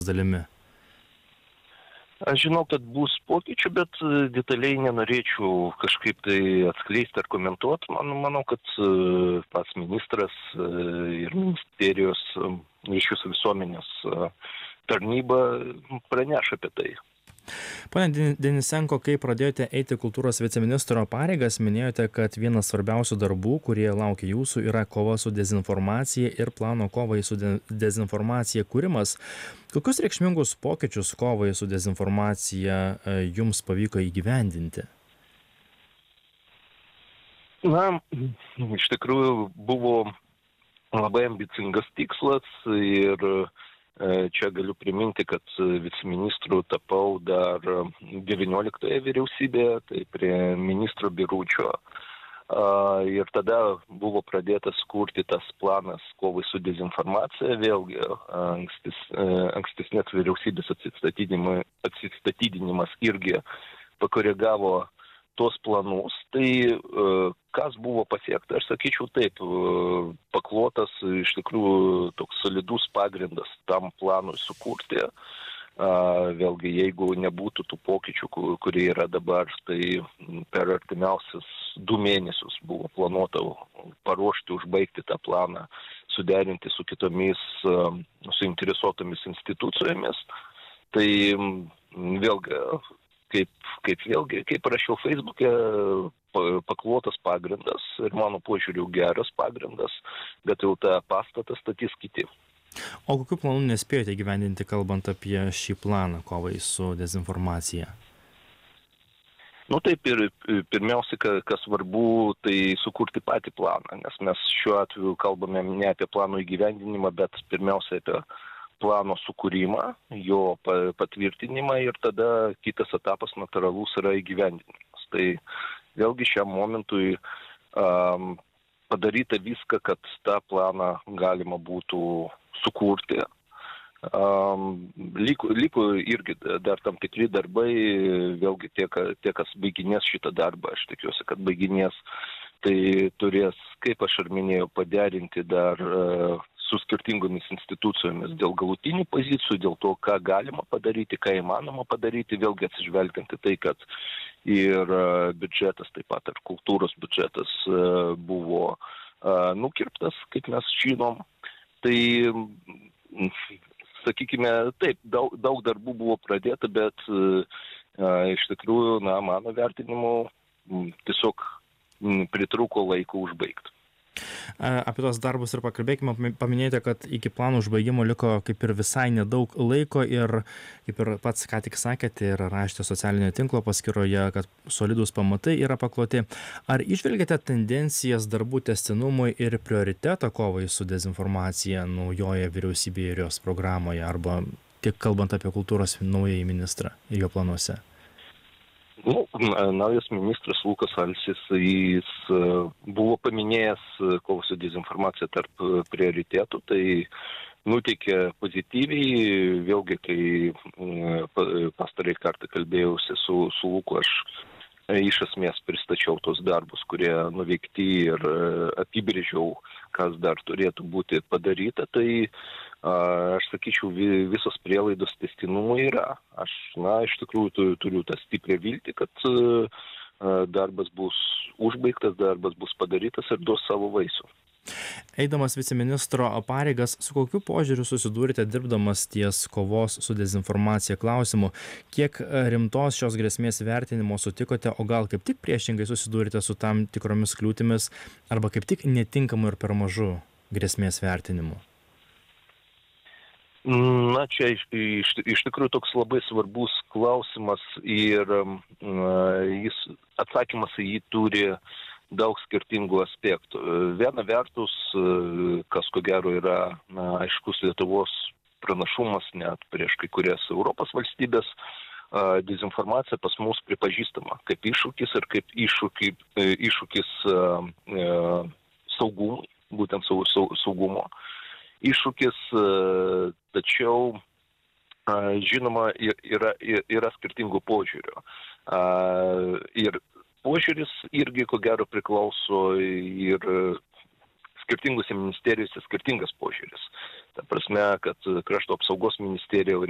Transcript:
dalimi? Aš žinau, kad bus pokyčių, bet detaliai nenorėčiau kažkaip tai atskleisti ar komentuoti. Manau, kad pats ministras ir ministerijos ryšių su visuomenės tarnyba praneš apie tai. Pone Denisenko, kai pradėjote eiti kultūros viceministro pareigas, minėjote, kad vienas svarbiausių darbų, kurie laukia jūsų, yra kova su dezinformacija ir plano kovai su dezinformacija kūrimas. Kokius reikšmingus pokyčius kovai su dezinformacija jums pavyko įgyvendinti? Na, iš tikrųjų buvo labai ambicingas tikslas ir čia galiu priminti, kad viceministru tapau dar 19 vyriausybėje, tai prie ministro Biručio. Ir tada buvo pradėtas kurti tas planas kovai su dezinformacija. Vėlgi, ankstesnės vyriausybės atsistatydinimas irgi pakoregavo tos planus. Tai kas buvo pasiekta, aš sakyčiau taip, paklotas iš tikrųjų toks solidus pagrindas tam planui sukurti. Vėlgi, jeigu nebūtų tų pokyčių, kurie yra dabar, tai per artimiausius 2 mėnesius buvo planuota paruošti, užbaigti tą planą, suderinti su kitomis suinteresuotomis institucijomis. Tai vėlgi, kaip rašiau Facebook'e, paklotas pagrindas ir mano požiūriu geras pagrindas, bet jau tą pastatą statys kiti. O kokių planų nespėjote įgyvendinti, kalbant apie šį planą kovai su dezinformacija? Taip ir pirmiausia, kas svarbu, tai sukurti patį planą, nes mes šiuo atveju kalbame ne apie plano įgyvendinimą, bet pirmiausia apie plano sukūrimą, jo patvirtinimą ir tada kitas etapas natūralus yra įgyvendinimas. Tai vėlgi šiam momentui padaryta viską, kad tą planą galima būtų sukurti. Liko irgi dar tam tikri darbai, vėlgi tie, kas baiginės šitą darbą, aš tikiuosi, kad baiginės, tai turės, kaip aš ir minėjau, paderinti dar su skirtingomis institucijomis dėl galutinių pozicijų, dėl to, ką galima padaryti, ką įmanoma padaryti, vėlgi atsižvelgiant į tai, kad ir biudžetas, taip pat ir kultūros biudžetas buvo nukirptas, kaip mes žinom. Tai, sakykime, taip, daug darbų buvo pradėta, bet iš tikrųjų, mano vertinimu, tiesiog pritrūko laiko užbaigti. Apie tos darbus ir pakalbėkime. Paminėjote, kad iki plano užbaigimo liko kaip ir visai nedaug laiko ir kaip ir pats ką tik sakėte ir rašėte socialinio tinklo paskyroje, kad solidūs pamatai yra pakloti. Ar išvelgiate tendencijas darbų tęstinumui ir prioritetą kovai su dezinformacija naujoje vyriausybėje ir jos programoje, arba tik kalbant apie kultūros naująjį ministrą ir jo planuose? Naujas ministras Lukas Alsis, jis buvo paminėjęs kovą su dezinformacija tarp prioritėtų, tai nuteikė pozityviai. Vėlgi, kai pastarai kartą kalbėjausi su Luku, aš iš esmės pristačiau tos darbus, kurie nuveikti ir apibrėžiau, kas dar turėtų būti padaryta. Tai aš sakyčiau, visos prielaidos tęstinumui yra. Aš, iš tikrųjų turiu tą stiprią viltį, kad darbas bus užbaigtas, darbas bus padarytas ir duos savo vaisių. Eidamas viceministro pareigas, su kokiu požiūriu susidūrėte dirbdamas ties kovos su dezinformacija klausimu? Kiek rimtos šios grėsmės vertinimo sutikote, o gal kaip tik priešingai susidūrėte su tam tikromis kliūtimis arba kaip tik netinkamu ir per mažu grėsmės vertinimu? Čia iš tikrųjų toks labai svarbus klausimas ir atsakymas į jį turi daug skirtingų aspektų. Viena vertus, kas ko gero yra aiškus Lietuvos pranašumas net prieš kai kurias Europos valstybės, dezinformacija pas mus pripažįstama kaip iššūkis ir kaip iššūkis saugumui, būtent saugumo iššūkis, tačiau žinoma yra skirtingų požiūrių. Ir požiūris irgi, ko gero, priklauso ir skirtingose ministerijose skirtingas požiūris. Ta prasme, kad krašto apsaugos ministerija